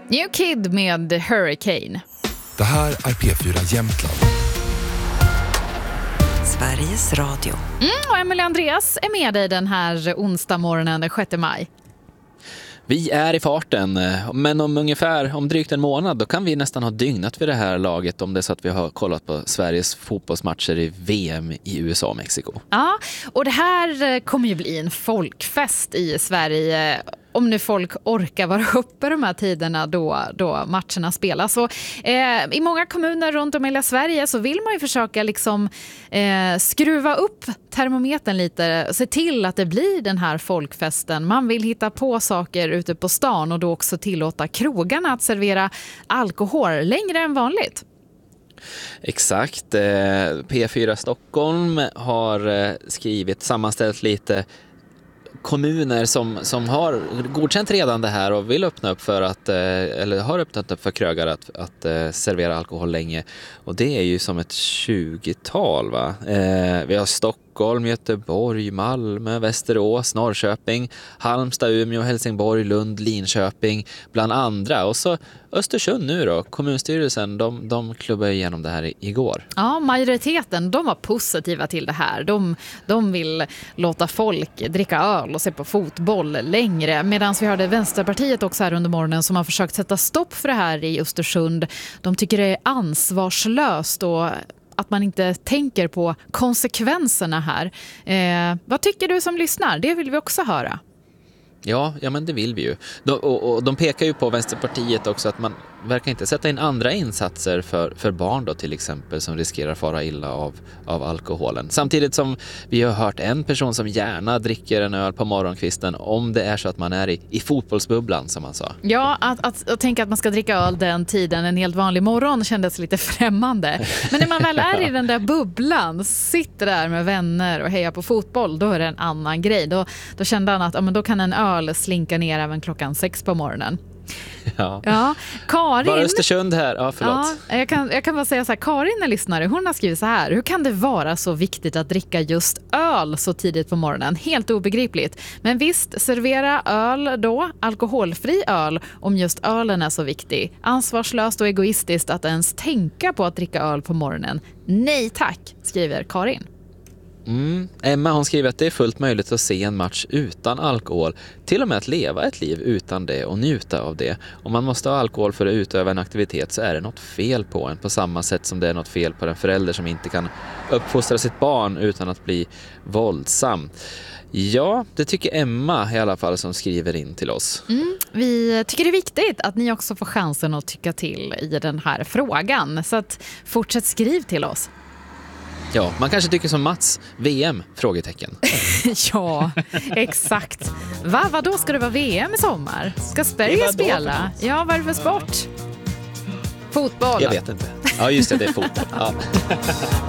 New Kid med Hurricane. Det här är P4 Jämtland. Sveriges Radio. Och Emelie Andreas är med dig den här onsdag morgonen den 6 maj. Vi är i farten, men om drygt en månad då kan vi nästan ha dygnat vid det här laget om det är så att vi har kollat på Sveriges fotbollsmatcher i VM i USA och Mexiko. Ja, och det här kommer ju bli en folkfest i Sverige om nu folk orkar vara uppe de här tiderna då matcherna spelas. Så, i många kommuner runt om i hela Sverige så vill man ju försöka liksom, skruva upp termometern lite, se till att det blir den här folkfesten. Man vill hitta på saker ute på stan och då också tillåta krogarna att servera alkohol längre än vanligt. Exakt. P4 Stockholm har sammanställt lite kommuner som har godkänt redan det här och vill öppna upp för att, eller har öppnat upp för krögare att servera alkohol länge. Och det är ju som ett 20-tal, va? Vi har Stockholm, Göteborg, Malmö, Västerås, Norrköping, Halmstad, Umeå, Helsingborg, Lund, Linköping bland andra. Och så Östersund nu då, kommunstyrelsen, de klubbade igenom det här igår. Ja, majoriteten, de var positiva till det här. De vill låta folk dricka öl och se på fotboll längre. Medan vi hörde Vänsterpartiet också här under morgonen som har försökt sätta stopp för det här i Östersund. De tycker det är ansvarslöst och att man inte tänker på konsekvenserna här. Vad tycker du som lyssnar? Det vill vi också höra. Ja, men det vill vi ju. De pekar ju på Vänsterpartiet också att man verkar inte sätta in andra insatser för barn då till exempel som riskerar fara illa av alkoholen. Samtidigt som vi har hört en person som gärna dricker en öl på morgonkvisten om det är så att man är i fotbollsbubblan som man sa. Ja, att tänka att man ska dricka öl den tiden en helt vanlig morgon kändes lite främmande. Men när man väl är i den där bubblan, sitter där med vänner och hejar på fotboll, då är det en annan grej. Då kände han att då kan en öl slinka ner även klockan 6 på morgonen. Ja. Karin, bara Östersund här. Ja, förlåt. Ja, jag kan bara säga så här, Karin är lyssnare, hon har skrivit så här: hur kan det vara så viktigt att dricka just öl så tidigt på morgonen? Helt obegripligt. Men visst, servera öl då, alkoholfri öl, om just ölen är så viktig. Ansvarslöst och egoistiskt att ens tänka på att dricka öl på morgonen. Nej tack, skriver Karin. Emma hon skriver att det är fullt möjligt att se en match utan alkohol, till och med att leva ett liv utan det och njuta av det. Om man måste ha alkohol för att utöva en aktivitet så är det något fel på en, på samma sätt som det är något fel på en förälder som inte kan uppfostra sitt barn utan att bli våldsam. Ja, det tycker Emma i alla fall som skriver in till oss. Vi tycker det är viktigt att ni också får chansen att tycka till i den här frågan, så att fortsätt skriv till oss. Ja, man kanske tycker som Mats. VM? Frågetecken. Ja, exakt. Vadå ska det vara VM i sommar? Ska Sverige spela? Ja, vad är det för sport? Fotboll. Jag vet inte. Ja, just det är fotboll. Ja.